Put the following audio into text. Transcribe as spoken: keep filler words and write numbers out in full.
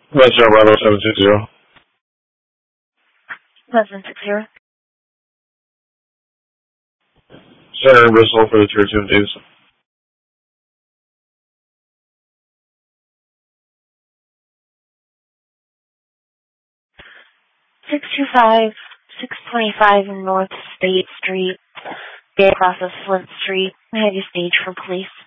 Western Bravo seven two zero. seven six zero. Center in Bristol for the Tier two dues. six two five, six twenty-five North State Street, across of Flint Street. I have you stage for police.